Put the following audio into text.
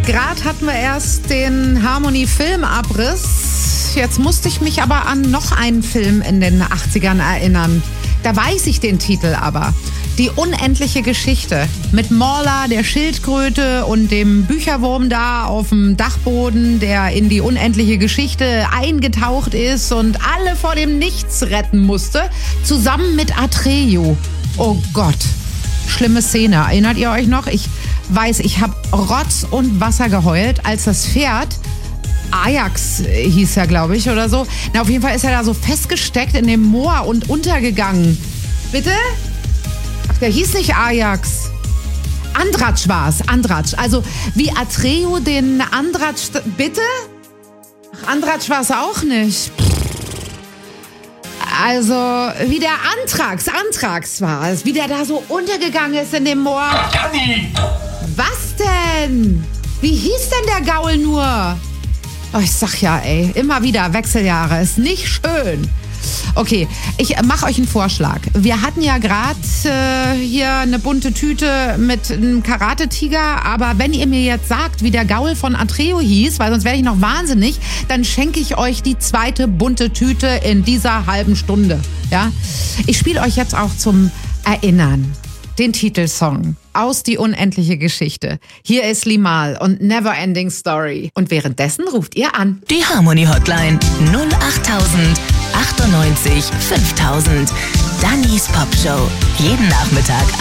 Gerade hatten wir erst den Harmonie-Filmabriss. Jetzt musste ich mich aber an noch einen Film in den 80ern erinnern. Da weiß ich den Titel aber. Die unendliche Geschichte mit Morla, der Schildkröte und dem Bücherwurm da auf dem Dachboden, der in die unendliche Geschichte eingetaucht ist und alle vor dem Nichts retten musste, zusammen mit Atreyu. Oh Gott, schlimme Szene. Erinnert ihr euch noch? Ich weiß, ich habe Rotz und Wasser geheult, als das Pferd, Ajax hieß er, glaube ich, oder so. Na, auf jeden Fall ist er da so festgesteckt in dem Moor und untergegangen. Bitte? Ach, der hieß nicht Ajax. Andratsch war's, Andratsch. Also wie Atreyu den Andratsch... Bitte? Ach, Andratsch war's auch nicht. Also wie der Anthrax war es. Wie der da so untergegangen ist in dem Moor. Was denn? Wie hieß denn der Gaul nur? Oh, ich sag ja, ey, immer wieder Wechseljahre. Ist nicht schön. Okay, ich mache euch einen Vorschlag. Wir hatten ja gerade hier eine bunte Tüte mit einem Karate-Tiger, aber wenn ihr mir jetzt sagt, wie der Gaul von Atreyu hieß, weil sonst werde ich noch wahnsinnig, dann schenke ich euch die zweite bunte Tüte in dieser halben Stunde. Ja? Ich spiele euch jetzt auch zum Erinnern den Titelsong aus Die unendliche Geschichte. Hier ist Limahl und Never Ending Story. Und währenddessen ruft ihr an. Die Harmony Hotline 08000 98 5000. Dannys Popshow. Jeden Nachmittag